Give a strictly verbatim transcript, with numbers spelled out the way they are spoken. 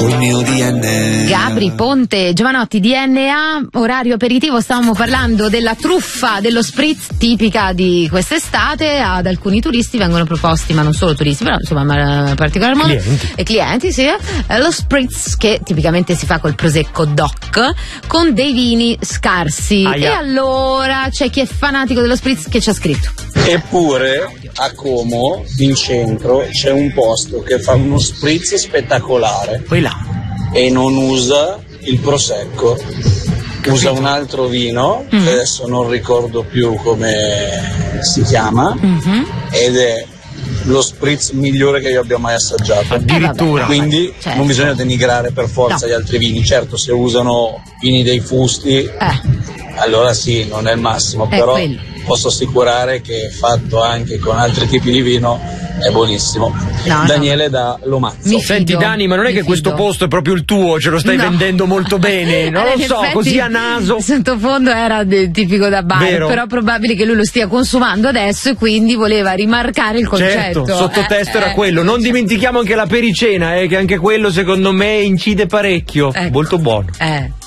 col mio D N A. Gabri Ponte, Giovanotti, D N A, orario aperitivo. Stavamo parlando della truffa dello spritz tipica di quest'estate. Ad alcuni turisti vengono proposti, ma non solo turisti, però insomma in particolar modo clienti. e clienti, sì, eh, lo spritz che tipicamente si fa col prosecco doc con dei vini scarsi. Aia. E allora c'è chi è fanatico dello spritz che ci ha scritto: Eppure a Como, in centro, c'è un posto che fa uno spritz spettacolare Poi là. e non usa il prosecco, usa un altro vino, Mm. che adesso non ricordo più come si chiama, Mhm. ed è lo spritz migliore che io abbia mai assaggiato. Addirittura. Eh, vabbè, Quindi certo. non bisogna denigrare per forza No. gli altri vini. Certo, se usano vini dei fusti, Eh. allora sì, non è il massimo, È però quello. posso assicurare che fatto anche con altri tipi di vino è buonissimo. No, Daniele da Lomazzo. Mi Senti fido, Dani, ma non è mi che questo fido. posto è proprio il tuo, ce lo stai No. vendendo molto bene, non Eh, lo in so, effetti, così a naso. Il sottofondo era de- tipico da bar, Vero. però probabile che lui lo stia consumando adesso e quindi voleva rimarcare il concetto. Certo, sottotesto Eh, era eh, quello. Non dimentichiamo anche la pericena, eh, che anche quello secondo me incide parecchio. Ecco. Molto buono. Eh.